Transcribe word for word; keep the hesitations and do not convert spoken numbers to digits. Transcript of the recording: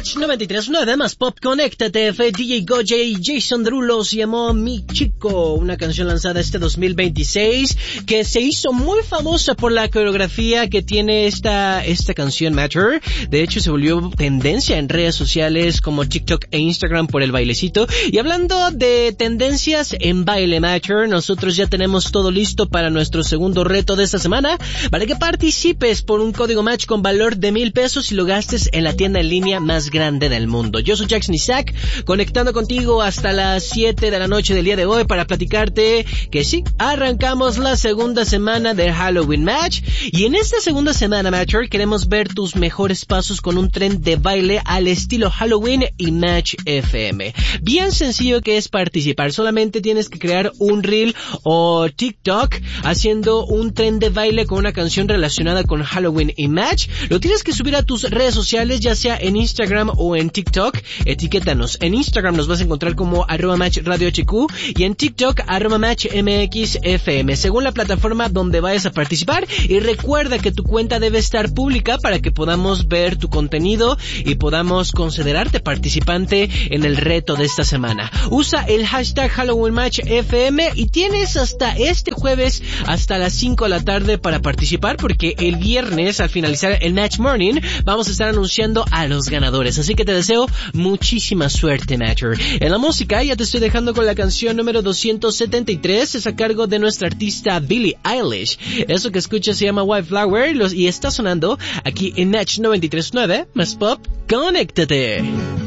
Match noventa y tres punto nueve más Pop, conéctate. Fue D J Goya y Jason Derulo, se llamó Mi Chico, una canción lanzada este dos mil veintiséis que se hizo muy famosa por la coreografía que tiene esta esta canción Matter. De hecho, se volvió tendencia en redes sociales como TikTok e Instagram por el bailecito. Y hablando de tendencias en baile Matter, nosotros ya tenemos todo listo para nuestro segundo reto de esta semana, para que participes por un código Match con valor de mil pesos y lo gastes en la tienda en línea más grande del mundo. Yo soy Jackson Isaac, conectando contigo hasta las siete de la noche del día de hoy para platicarte que sí, arrancamos la segunda semana de Halloween Match, y en esta segunda semana Matcher queremos ver tus mejores pasos con un tren de baile al estilo Halloween y Match F M. Bien sencillo que es participar, solamente tienes que crear un reel o TikTok haciendo un tren de baile con una canción relacionada con Halloween y Match. Lo tienes que subir a tus redes sociales, ya sea en Instagram o en TikTok. Etiquétanos. En Instagram nos vas a encontrar como arroba match radio H Q y en TikTok arroba match M X F M, según la plataforma donde vayas a participar. Y recuerda que tu cuenta debe estar pública para que podamos ver tu contenido y podamos considerarte participante en el reto de esta semana. Usa el hashtag Halloween Match F M y tienes hasta este jueves hasta las cinco de la tarde para participar, porque el viernes al finalizar el Match Morning vamos a estar anunciando a los ganadores. Así que te deseo muchísima suerte, Matcher. En la música ya te estoy dejando con la canción número doscientos setenta y tres, es a cargo de nuestra artista Billie Eilish. Eso que escuchas se llama Wildflower y está sonando aquí en Match noventa y tres punto nueve más Pop. ¡Conéctate!